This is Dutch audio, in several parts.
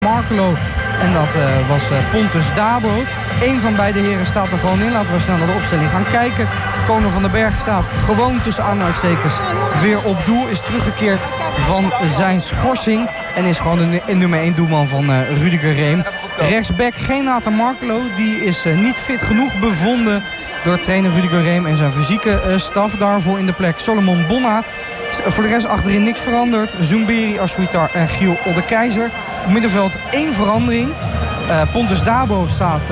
Markelo. En dat was Pontus Dabo. Eén van beide heren staat er gewoon in. Laten we snel naar de opstelling gaan kijken. Kono van den Berg staat gewoon tussen aanhalingstekens weer op doel. Is teruggekeerd van zijn schorsing. En is gewoon de nummer 1 doelman van Rudiger Reem. Rechtsback geen Nathan Markelo. Die is niet fit genoeg bevonden door trainer Rudiger Reem en zijn fysieke staf. Daarvoor in de plek Solomon Bonna. Voor de rest achterin niks veranderd. Zoumberi, Ashuitar en Giel Oldekeizer. Op middenveld 1 verandering. Pontus Dabo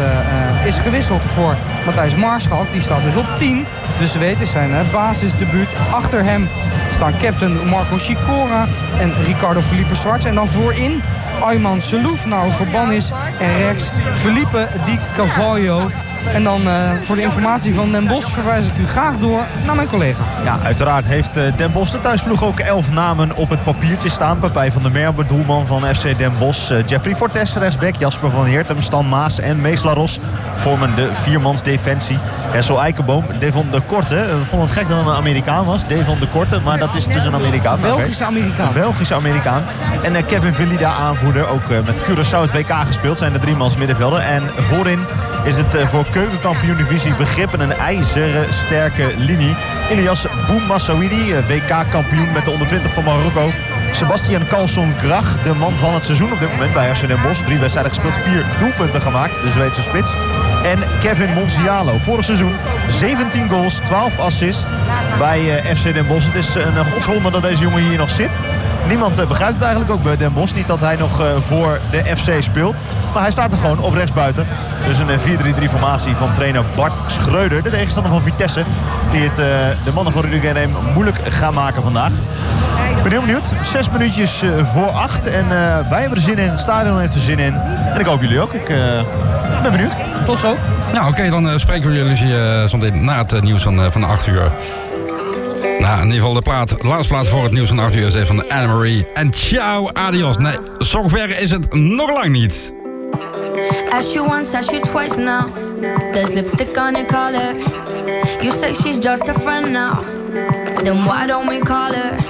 is gewisseld voor Matthijs Maarschalk. Die staat dus op 10. Dus we weten zijn basisdebuut. Achter hem staan captain Marco Sikora en Ricardo Felipe Swartz. En dan voorin Ayman Selouf, nou Verban is. En rechts Felipe Di Carvalho. En dan voor de informatie van Den Bosch verwijs ik u graag door naar mijn collega. Ja, uiteraard heeft Den Bosch de thuisploeg ook 11 namen op het papiertje staan. Pepijn van der Merwe, doelman van FC Den Bosch. Jeffrey Fortes, rechtsback. Jasper van Heertem, Stan Maas en Mees Laros vormen de viermans defensie. Hessel Eikenboom, Devon de Korte. We vonden het gek dat het een Amerikaan was. Devon de Korte, maar dat is dus een Amerikaan. Belgische Amerikaan. Een Belgische Amerikaan. En Kevin Velida, aanvoerder, ook met Curaçao het WK gespeeld. Zijn de driemans middenvelden. En voorin is het voor keukenkampioen-divisie begrippen een ijzeren sterke linie. Ilias Boumassaouidi, WK-kampioen met de onder 20 van Marokko. Sebastian Carlson Grach, de man van het seizoen op dit moment bij FC Den Bosch. 3 wedstrijden gespeeld, 4 doelpunten gemaakt, de Zweedse spits. En Kevin Monzialo, vorig seizoen 17 goals, 12 assists bij FC Den Bosch. Het is een godswonder dat deze jongen hier nog zit. Niemand begrijpt het eigenlijk ook bij Den Bosch. Niet dat hij nog voor de FC speelt. Maar hij staat er gewoon op rechtsbuiten. Dus een 4-3-3 formatie van trainer Bart Schreuder. De tegenstander van Vitesse. Die het de mannen van Rudiger Reem moeilijk gaan maken vandaag. Ik ben heel benieuwd. 6 minuutjes voor 8. En wij hebben er zin in. Het stadion heeft er zin in. En ik hoop jullie ook. Ik ben benieuwd. Tot zo. Nou oké, dan spreken we jullie zometeen na het nieuws van 8 uur. Nou, in ieder geval de laatste plaat voor het nieuws van 8 uur is van Anne-Marie. En ciao, adios. Nee, zover is het nog lang niet. Ask you once, ask you twice now. There's lipstick on your collar. You say she's just a friend now. Then why don't we call her?